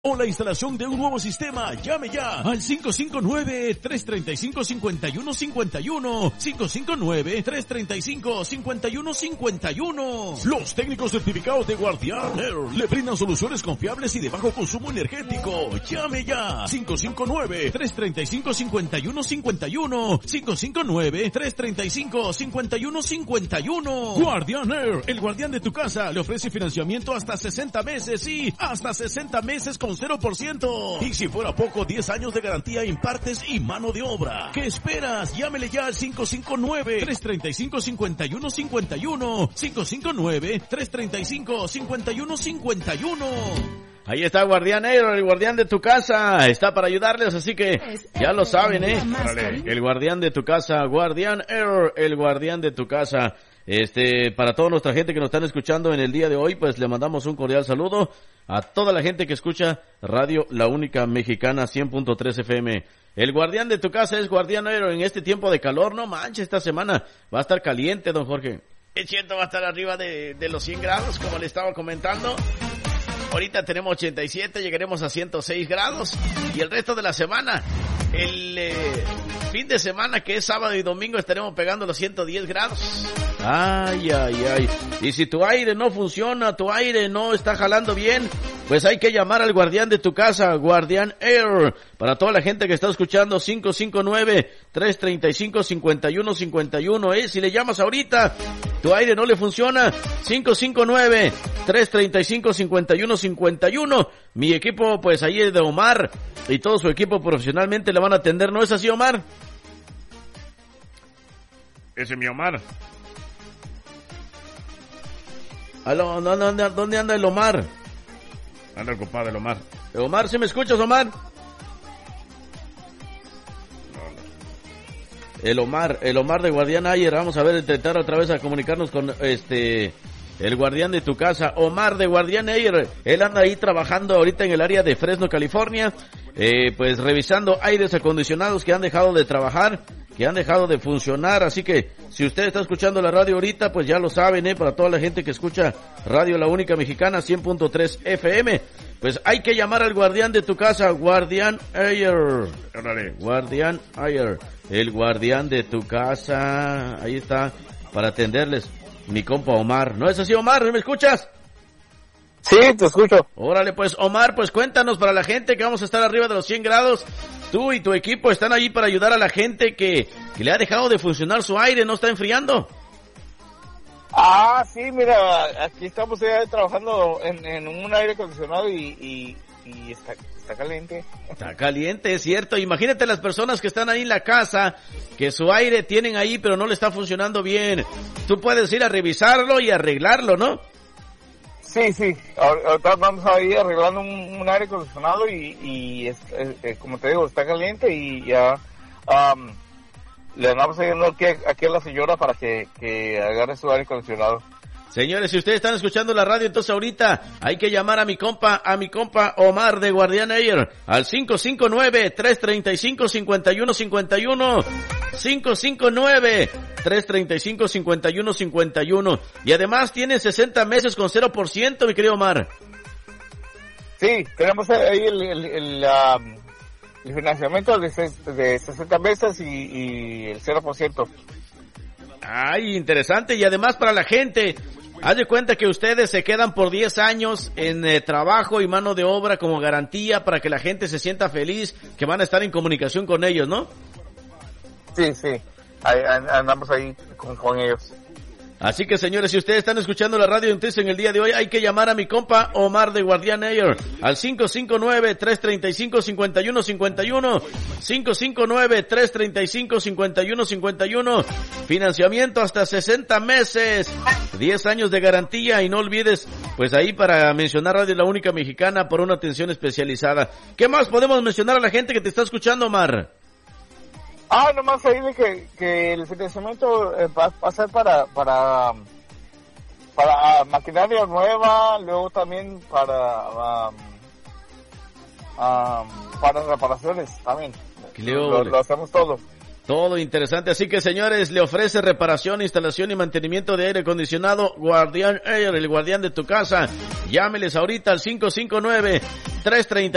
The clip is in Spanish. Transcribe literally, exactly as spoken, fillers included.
o la instalación de un nuevo sistema, llame ya al cinco cinco nueve, tres tres cinco, cinco uno cinco uno, cinco cinco nueve, tres tres cinco, cinco uno cinco uno. Los técnicos certificados de Guardian Air le brindan soluciones confiables y de bajo consumo energético. Llame ya, cinco cinco nueve, tres tres cinco, cinco uno cinco uno, cinco cinco nueve, tres tres cinco, cinco uno cinco uno. Guardian Air, el guardián de tu casa, le ofrece financiamiento hasta sesenta meses y hasta sesenta meses con cero por ciento. Y si fuera poco, diez años de garantía en partes y mano de obra. ¿Qué esperas? Llámele ya al cinco cinco nueve, tres tres cinco, cinco uno cinco uno, cinco cinco nueve, tres tres cinco, cinco uno cinco uno. Ahí está Guardian Air, el guardián de tu casa, está para ayudarles, así que ya lo saben, ¿eh? Órale, el guardián de tu casa, Guardian Air, el guardián de tu casa. Este, para toda nuestra gente que nos están escuchando en el día de hoy, pues le mandamos un cordial saludo a toda la gente que escucha Radio La Única Mexicana cien punto tres F M. El guardián de tu casa es Guardian Air en este tiempo de calor, no manches, esta semana va a estar caliente, don Jorge. Es cierto, va a estar arriba de, de los cien grados, como le estaba comentando. Ahorita tenemos ochenta y siete, llegaremos a ciento seis grados y el resto de la semana, el eh, fin de semana que es sábado y domingo estaremos pegando los ciento diez grados. Ay, ay, ay. Y si tu aire no funciona, tu aire no está jalando bien, pues hay que llamar al guardián de tu casa, Guardian Air. Para toda la gente que está escuchando, cinco cinco nueve, tres tres cinco, cinco uno cinco uno. ¿eh? Si le llamas ahorita, tu aire no le funciona, cinco cinco nueve, tres tres cinco, cinco uno cinco uno. Mi equipo, pues ahí es de Omar y todo su equipo profesionalmente le van a atender. ¿No es así, Omar? Ese es mi Omar. Aló, ¿dónde anda, dónde anda el Omar? Anda el compadre, el Omar. Omar, ¿sí me escuchas, Omar? El Omar, el Omar de Guardian Air. Vamos a ver, intentar otra vez a comunicarnos con este... el guardián de tu casa, Omar de Guardian Air. Él anda ahí trabajando ahorita en el área de Fresno, California, eh, pues revisando aires acondicionados que han dejado de trabajar, que han dejado de funcionar. Así que si usted está escuchando la radio ahorita, pues ya lo saben, eh, para toda la gente que escucha Radio La Única Mexicana cien punto tres F M, pues hay que llamar al guardián de tu casa, Guardian Air. Órale. Guardian Air, el guardián de tu casa. Ahí está, para atenderles. Mi compa Omar. ¿No es así, Omar? ¿Me escuchas? Sí, te escucho. Órale, pues, Omar, pues cuéntanos para la gente que vamos a estar arriba de los cien grados. Tú y tu equipo están ahí para ayudar a la gente que, que le ha dejado de funcionar su aire, ¿no está enfriando? Ah, sí, mira, aquí estamos ya trabajando en, en un aire acondicionado y, y, y está, está caliente. Está caliente, es cierto. Imagínate las personas que están ahí en la casa, que su aire tienen ahí, pero no le está funcionando bien. Tú puedes ir a revisarlo y arreglarlo, ¿no? Sí, sí. Ahorita vamos a ir arreglando un, un aire acondicionado y, y es, es, es, como te digo, está caliente y ya um, le andamos ayudando aquí, aquí a la señora para que, que agarre su aire acondicionado. Señores, si ustedes están escuchando la radio, entonces ahorita hay que llamar a mi compa, a mi compa Omar de Guardian Air al cinco cinco nueve, tres tres cinco, cinco uno cinco uno, cinco cinco nueve, tres tres cinco, cinco uno cinco uno, y además tiene sesenta meses con cero por ciento, mi querido Omar. Sí, tenemos ahí el, el, el, um, el financiamiento de, de sesenta meses y, y el cero por ciento. Ay, interesante. Y además para la gente, haz de cuenta que ustedes se quedan por diez años en eh, trabajo y mano de obra como garantía para que la gente se sienta feliz, que van a estar en comunicación con ellos, ¿no? Sí, sí, ahí, andamos ahí con, con ellos. Así que, señores, si ustedes están escuchando la radio entonces en el día de hoy, hay que llamar a mi compa Omar de Guardian Air al cinco cinco nueve, tres tres cinco, cinco uno cinco uno, cinco cinco nueve, tres tres cinco, cinco uno cinco uno. Financiamiento hasta sesenta meses, diez años de garantía, y no olvides, pues ahí para mencionar Radio La Única Mexicana por una atención especializada. ¿Qué más podemos mencionar a la gente que te está escuchando, Omar? Ah, nomás ahí de que, que el financiamiento eh, va, va a ser para, para, para maquinaria nueva, luego también para, um, um, para reparaciones también. Lo, lo hacemos todo. Todo interesante, así que, señores, le ofrece reparación, instalación y mantenimiento de aire acondicionado Guardian Air, el guardián de tu casa. Llámeles ahorita al cinco cinco nueve, tres tres